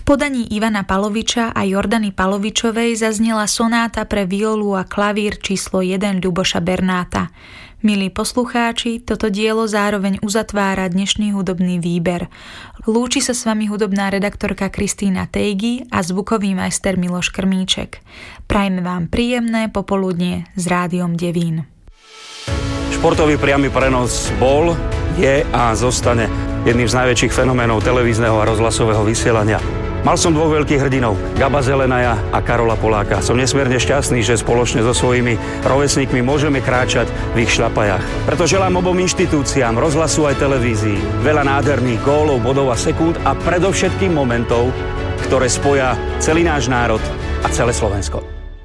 podaní Ivana Paloviča a Jordany Palovičovej zaznela sonáta pre violu a klavír číslo 1 Ľuboša Bernáta. Milí poslucháči, toto dielo zároveň uzatvára dnešný hudobný výber. Lúči sa s vami hudobná redaktorka Kristína Tejgy a zvukový majster Miloš Krmíček. Prajme vám príjemné popoludnie s Rádiom Devín. Športový priamy prenos bol, je a zostane jedným z najväčších fenoménov televízneho a rozhlasového vysielania. Mal som dvoch veľkých hrdinov, Gaba Zelenaja a Karola Poláka. Som nesmierne šťastný, že spoločne so svojimi rovesníkmi môžeme kráčať v ich šľapajách. Preto želám obom inštitúciám, rozhlasu aj televízii, veľa nádherných gólov, bodov a sekúnd a predovšetkým momentov, ktoré spoja celý náš národ a celé Slovensko.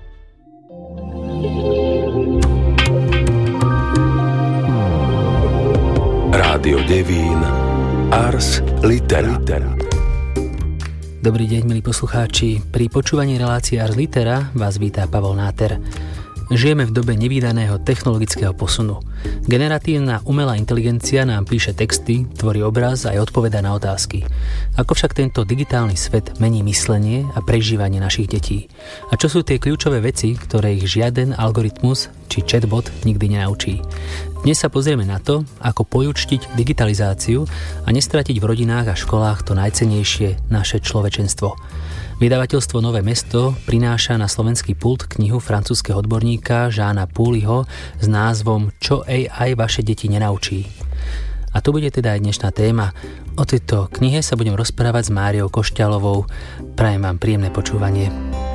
Rádio Devín, Ars Litera. Dobrý deň, milí poslucháči. Pri počúvaní relácie Ars Litera vás vítá Pavol Náter. Žijeme v dobe nevídaného technologického posunu. Generatívna umelá inteligencia nám píše texty, tvorí obraz a aj odpovedá na otázky. Ako však tento digitálny svet mení myslenie a prežívanie našich detí? A čo sú tie kľúčové veci, ktoré ich žiaden algoritmus či chatbot nikdy nenaučí? Dnes sa pozrieme na to, ako pojúčtiť digitalizáciu a nestratiť v rodinách a školách to najcennejšie, naše človečenstvo. Vydavateľstvo Nové mesto prináša na slovenský pult knihu francúzskeho odborníka Jeana Pouliho s názvom Čo AI vaše deti nenaučí. A to bude teda aj dnešná téma. O tejto knihe sa budem rozprávať s Máriou Košťalovou. Prajem vám príjemné počúvanie.